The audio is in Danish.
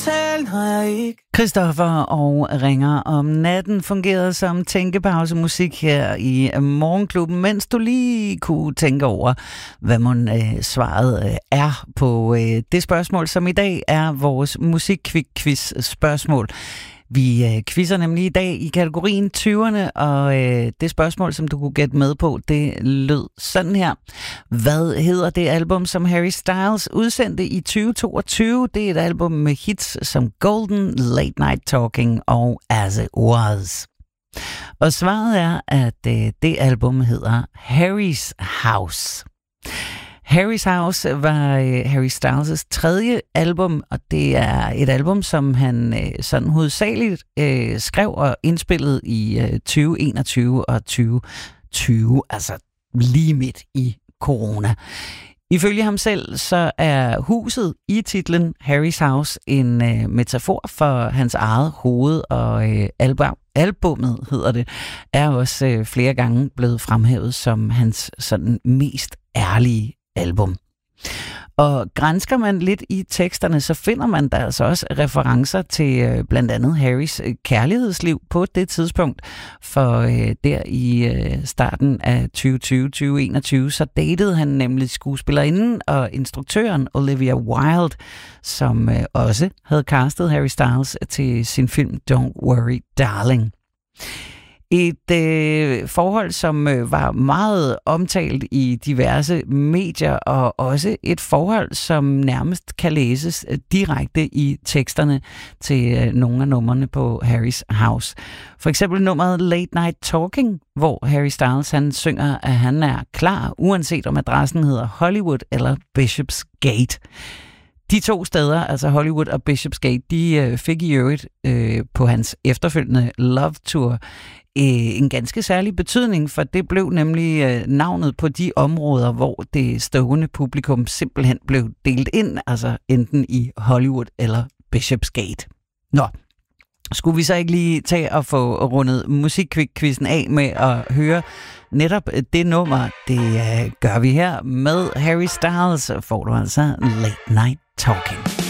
Christoffer og Ringer om natten fungerede som tænkepausemusik her i Morgenklubben, mens du lige kunne tænke over, hvad svaret er på det spørgsmål, som i dag er vores musikquiz-spørgsmål. Vi quizzer nemlig i dag i kategorien 20'erne, og det spørgsmål, som du kunne gætte med på, det lød sådan her. Hvad hedder det album, som Harry Styles udsendte i 2022? Det er et album med hits som Golden, Late Night Talking og As It Was. Og svaret er, at det album hedder Harry's House. Harry's House var Harry Styles' tredje album, og det er et album, som han sådan hovedsageligt skrev og indspillede i 2021 og 2020, altså lige midt i corona. Ifølge ham selv, så er huset i titlen Harry's House en metafor for hans eget hoved, og albummet, hedder det, er også flere gange blevet fremhævet som hans sådan mest ærlige album. Og gransker man lidt i teksterne, så finder man der altså også referencer til blandt andet Harrys kærlighedsliv på det tidspunkt. For der i starten af 2020-2021, så datede han nemlig skuespillerinden og instruktøren Olivia Wilde, som også havde castet Harry Styles til sin film Don't Worry Darling. Et forhold, som var meget omtalt i diverse medier, og også et forhold, som nærmest kan læses direkte i teksterne til nogle af numrene på Harry's House. For eksempel nummeret Late Night Talking, hvor Harry Styles han synger, at han er klar, uanset om adressen hedder Hollywood eller Bishopsgate. De to steder, altså Hollywood og Bishopsgate, de fik i øvrigt på hans efterfølgende Love Tour en ganske særlig betydning, for det blev nemlig navnet på de områder, hvor det stående publikum simpelthen blev delt ind, altså enten i Hollywood eller Bishopsgate. Nå, skulle vi så ikke lige tage og få rundet musikquizzen af med at høre netop det nummer? Det gør vi her med Harry Styles, får du altså Late Night Talking.